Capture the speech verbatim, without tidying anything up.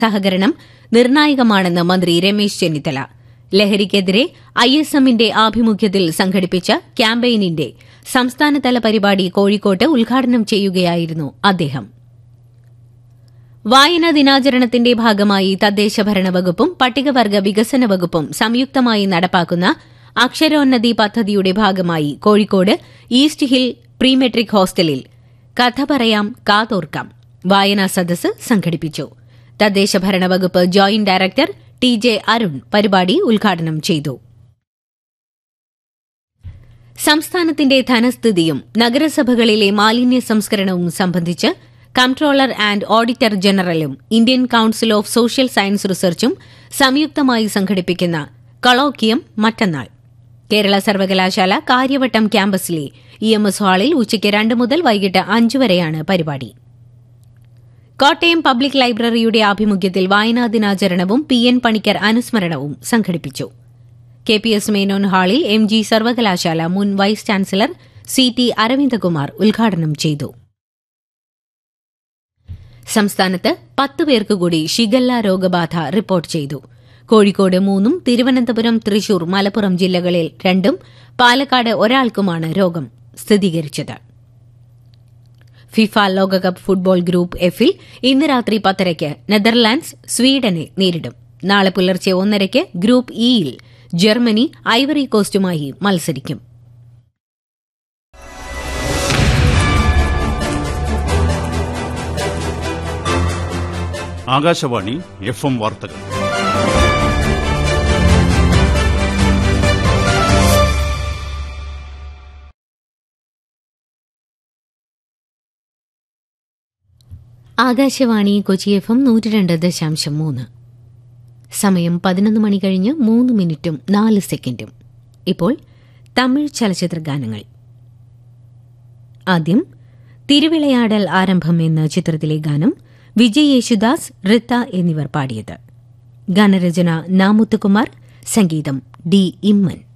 സഹകരണം നിർണായകമാണെന്ന് മന്ത്രി രമേശ് ചെന്നിത്തല. ലഹരിക്കെതിരെ ഐ എസ് എമ്മിന്റെ ആഭിമുഖ്യത്തിൽ സംഘടിപ്പിച്ച ക്യാമ്പയിനിന്റെ സംസ്ഥാനതല പരിപാടി കോഴിക്കോട്ട് ഉദ്ഘാടനം ചെയ്യുകയായിരുന്നു അദ്ദേഹം. വായനാ ദിനാചരണത്തിന്റെ ഭാഗമായി തദ്ദേശഭരണ വകുപ്പും പട്ടികവർഗ വികസന വകുപ്പും സംയുക്തമായി നടപ്പാക്കുന്ന അക്ഷരോന്നതി പദ്ധതിയുടെ ഭാഗമായി Kozhikode east hill pre metric ഹോസ്റ്റലിൽ കഥ പറയാം കാതോർക്കാം വായനാ സദസ്സ് സംഘടിപ്പിച്ചു. തദ്ദേശഭരണ വകുപ്പ് joint director T J Arun പരിപാടി ഉദ്ഘാടനം ചെയ്തു. സംസ്ഥാനത്തിന്റെ ധനസ്ഥിതിയും നഗരസഭകളിലെ മാലിന്യ സംസ്കരണവും സംബന്ധിച്ച് comptroller and auditor ജനറലും Indian council of social science റിസർച്ചും സംയുക്തമായി സംഘടിപ്പിക്കുന്ന കൊളോക്കിയം മറ്റന്നാൾ കേരള സർവകലാശാല കാര്യവട്ടം ക്യാമ്പസിലെ ഇ എം എസ് ഹാളിൽ ഉച്ചയ്ക്ക് രണ്ട് മുതൽ വൈകിട്ട് അഞ്ച് വരെയാണ് പരിപാടി. കോട്ടയം പബ്ലിക് ലൈബ്രറിയുടെ ആഭിമുഖ്യത്തിൽ വായനാ ദിനാചരണവും പി എൻ പണിക്കർ അനുസ്മരണവും സംഘടിപ്പിച്ചു. കെ പി എസ് മേനോൻ ഹാളിൽ എം ജി സർവകലാശാല മുൻ vice chancellor C T Aravindakumar ഉദ്ഘാടനം ചെയ്തു. സംസ്ഥാനത്ത് പത്ത് പേർക്ക് കൂടി ഷിഗല്ല രോഗബാധ റിപ്പോർട്ട് ചെയ്തു. കോഴിക്കോട് മൂന്നും തിരുവനന്തപുരം, തൃശൂർ, മലപ്പുറം ജില്ലകളിൽ രണ്ടും പാലക്കാട് ഒരാൾക്കുമാണ് രോഗം സ്ഥിരീകരിച്ചത്. ഫിഫ ലോകകപ്പ് ഫുട്ബോൾ ഗ്രൂപ്പ് എഫിൽ ഇന്ന് രാത്രി പത്തരയ്ക്ക് നെതർലാൻഡ്സ് സ്വീഡനെ നേരിടും. നാളെ പുലർച്ചെ ഒന്നരയ്ക്ക് ഗ്രൂപ്പ് ഇയിൽ ജർമ്മനി ഐവറി കോസ്റ്റുമായി മത്സരിക്കും. ആകാശവാണി എഫ് എം വാർത്തകൾ. ആകാശവാണി കൊച്ചി എഫ് എം നൂറ്റി രണ്ട് ദശാംശം മൂന്ന്. സമയം പതിനൊന്ന് മണി കഴിഞ്ഞ് മൂന്ന് മിനിറ്റും നാല് സെക്കൻഡും. ഇപ്പോൾ തമിഴ് ചലച്ചിത്ര ഗാനങ്ങൾ. ആദ്യം തിരുവിളയാടൽ ആരംഭം എന്ന ചിത്രത്തിലെ ഗാനം വിജയ് യേശുദാസ്, റിത്ത എന്നിവർ പാടിയത്. ഗാനരചന നാമുത്തുകുമാർ, സംഗീതം ഡി ഇമ്മൻ.